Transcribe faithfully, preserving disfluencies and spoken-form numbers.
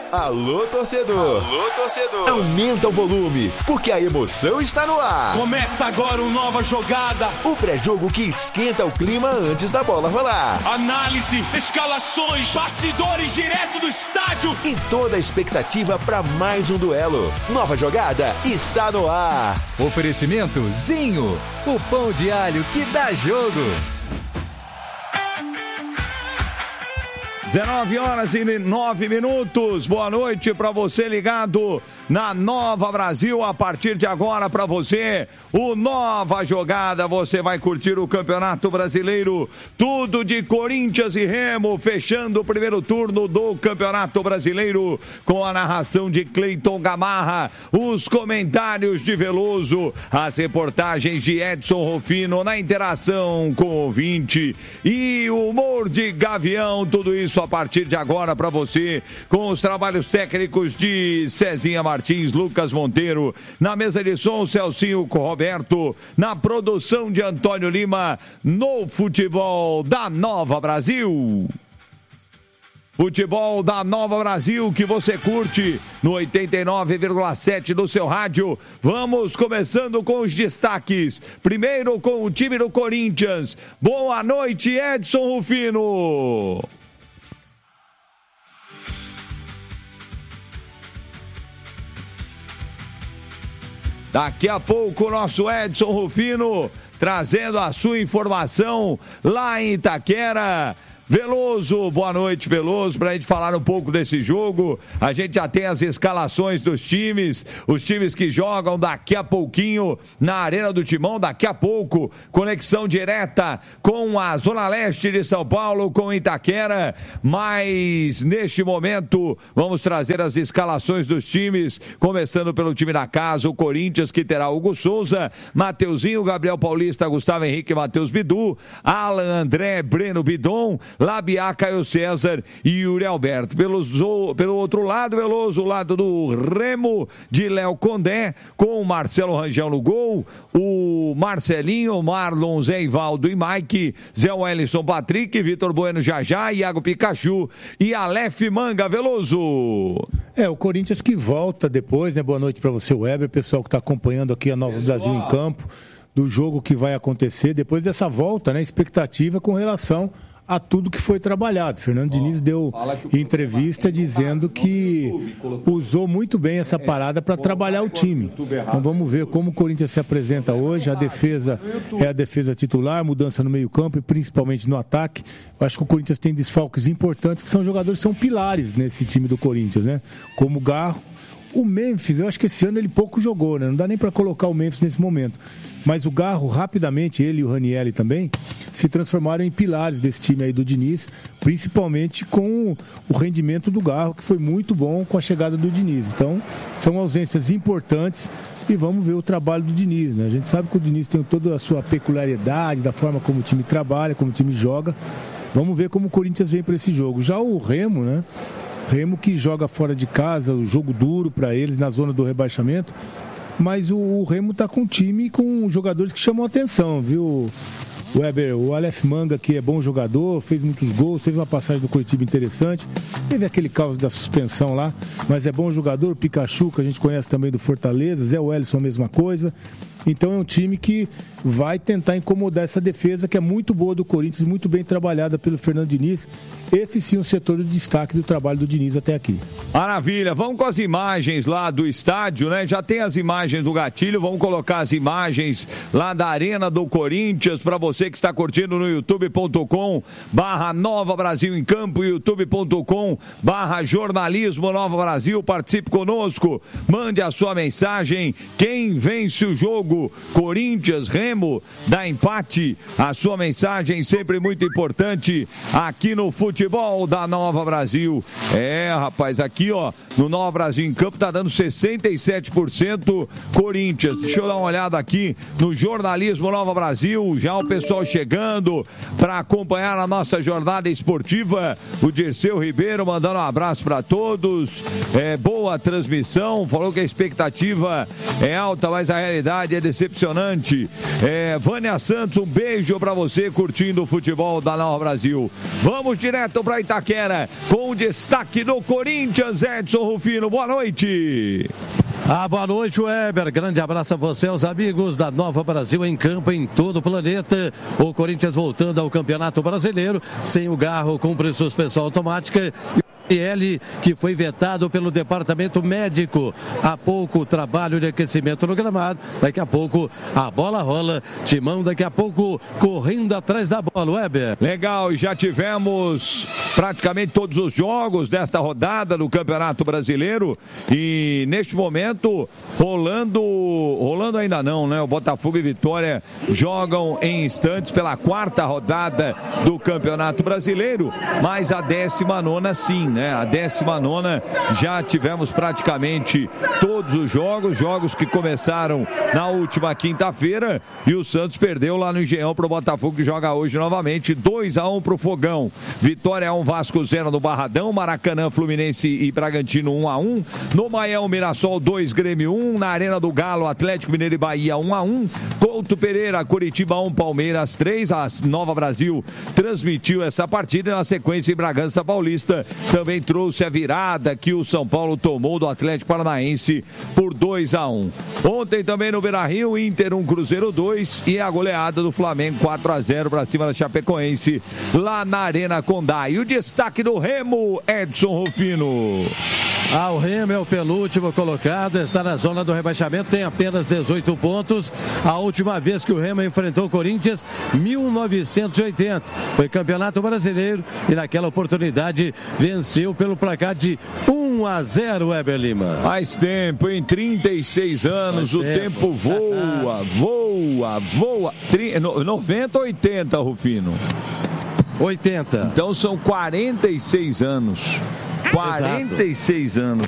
Alô, torcedor! Alô, torcedor! Aumenta o volume, porque a emoção está no ar! Começa agora uma nova jogada! O pré-jogo que esquenta o clima antes da bola rolar. Análise, escalações, bastidores direto do estádio! E toda a expectativa para mais um duelo. Nova jogada está no ar! Oferecimento Zinho, o pão de alho que dá jogo! dezenove horas e nove minutos, boa noite para você ligado na Nova Brasil. A partir de agora para você, o Nova Jogada, você vai curtir o Campeonato Brasileiro, tudo de Corinthians e Remo, fechando o primeiro turno do Campeonato Brasileiro, com a narração de Cleiton Gamarra, os comentários de Veloso, as reportagens de Edson Rufino, na interação com o ouvinte e o humor de Gavião, tudo isso a partir de agora para você, com os trabalhos técnicos de Cezinha Martins, Lucas Monteiro, na mesa de som Celcinho Roberto, na produção de Antônio Lima, no futebol da Nova Brasil. Futebol da Nova Brasil que você curte no oitenta e nove vírgula sete do seu rádio. Vamos começando com os destaques. Primeiro com o time do Corinthians. Boa noite, Edson Rufino. Daqui a pouco o nosso Edson Rufino trazendo a sua informação lá em Itaquera. Veloso, boa noite, Veloso, para a gente falar um pouco desse jogo. A gente já tem as escalações dos times, os times que jogam daqui a pouquinho na Arena do Timão, daqui a pouco, conexão direta com a Zona Leste de São Paulo, com Itaquera, mas neste momento vamos trazer as escalações dos times, começando pelo time da casa, o Corinthians, que terá Hugo Souza, Mateuzinho, Gabriel Paulista, Gustavo Henrique, Matheus Bidu, Alan André, Breno Bidon, Labiá, Caio César e Yuri Alberto. Pelo, pelo outro lado, Veloso, o lado do Remo de Léo Condé, com o Marcelo Rangel no gol, o Marcelinho, Marlon, Zé Ivaldo e Mike, Zé Wellison, Patrick, Vitor Bueno, Jajá, Iago Pikachu e Aleph Manga. Veloso. É, o Corinthians que volta depois, né? Boa noite para você, Weber, pessoal que está acompanhando aqui a Nova pessoal. Brasil em campo, do jogo que vai acontecer depois dessa volta, né? Expectativa com relação a tudo que foi trabalhado. Fernando Diniz deu entrevista dizendo que usou muito bem essa parada para trabalhar o time. Então vamos ver como o Corinthians se apresenta hoje. A defesa é a defesa titular, mudança no meio-campo e principalmente no ataque. Eu acho que o Corinthians tem desfalques importantes, que são jogadores que são pilares nesse time do Corinthians, né? Como o Garro. O Memphis, eu acho que esse ano ele pouco jogou, né? Não dá nem para colocar o Memphis nesse momento. Mas o Garro, rapidamente, ele e o Ranieri também, se transformaram em pilares desse time aí do Diniz, principalmente com o rendimento do Garro, que foi muito bom com a chegada do Diniz. Então, são ausências importantes e vamos ver o trabalho do Diniz, né? A gente sabe que o Diniz tem toda a sua peculiaridade, da forma como o time trabalha, como o time joga. Vamos ver como o Corinthians vem para esse jogo. Já o Remo, né? Remo que joga fora de casa, o jogo duro para eles na zona do rebaixamento, mas o, o Remo tá com um time com jogadores que chamam a atenção, viu, Weber? O Aleph Manga, que é bom jogador, fez muitos gols, teve uma passagem do Curitiba interessante, teve aquele caos da suspensão lá, mas é bom jogador. O Pikachu, que a gente conhece também do Fortaleza, Zé Wellison, mesma coisa. Então é um time que vai tentar incomodar essa defesa, que é muito boa do Corinthians, muito bem trabalhada pelo Fernando Diniz. Esse sim é o setor de destaque do trabalho do Diniz até aqui. Maravilha, vamos com as imagens lá do estádio, né? Já tem as imagens do gatilho, vamos colocar as imagens lá da Arena do Corinthians para você que está curtindo no youtube ponto com barra Nova Brasil em Campo, youtube ponto com barra Jornalismo Nova Brasil. Participe conosco, mande a sua mensagem. Quem vence o jogo? Corinthians, Remo, dá empate. A sua mensagem sempre muito importante aqui no futebol da Nova Brasil. É, rapaz, aqui ó, no Nova Brasil em Campo tá dando sessenta e sete por cento Corinthians. Deixa eu dar uma olhada aqui no Jornalismo Nova Brasil, já o pessoal chegando para acompanhar a nossa jornada esportiva. O Dirceu Ribeiro mandando um abraço para todos. É, boa transmissão, falou que a expectativa é alta, mas a realidade é é decepcionante. É, Vânia Santos, um beijo pra você curtindo o futebol da Nova Brasil. Vamos direto pra Itaquera com o destaque do Corinthians, Edson Rufino. Boa noite. Ah, boa noite, Weber. Grande abraço a você, aos amigos da Nova Brasil em campo em todo o planeta. O Corinthians voltando ao Campeonato Brasileiro, sem o Garro, cumpre suspensão automática. L, que foi vetado pelo departamento médico. Há pouco trabalho de aquecimento no gramado, daqui a pouco a bola rola, Timão daqui a pouco correndo atrás da bola, Weber. Legal, e já tivemos praticamente todos os jogos desta rodada do Campeonato Brasileiro e neste momento rolando, rolando ainda não, né? O Botafogo e Vitória jogam em instantes pela quarta rodada do Campeonato Brasileiro, mas a décima nona sim, né? A décima nona já tivemos praticamente todos os jogos, jogos que começaram na última quinta-feira e o Santos perdeu lá no Engenhão para o Botafogo, que joga hoje novamente, dois a um para o Fogão. Vitória um, Vasco zero no Barradão, Maracanã, Fluminense e Bragantino um a um, no Maião, Mirassol dois, Grêmio um, na Arena do Galo, Atlético Mineiro e Bahia um a um, Couto Pereira, Curitiba um, Palmeiras três, a Nova Brasil transmitiu essa partida, na sequência em Bragança Paulista também Também trouxe a virada que o São Paulo tomou do Atlético Paranaense por dois a um. Ontem também no Beira-Rio, Inter um, Cruzeiro dois e a goleada do Flamengo quatro a zero para cima da Chapecoense lá na Arena Condá. E o destaque do Remo, Edson Rufino. Ah, o Remo é o penúltimo colocado, está na zona do rebaixamento, tem apenas dezoito pontos. A última vez que o Remo enfrentou o Corinthians, mil novecentos e oitenta. Foi Campeonato Brasileiro e naquela oportunidade venceu pelo placar de um a zero, Weber Lima. Faz tempo, em trinta e seis anos, Faz o tempo, tempo voa, voa, voa. noventa, oitenta, Rufino? oitenta. Então são quarenta e seis anos. quarenta e seis Exato. anos.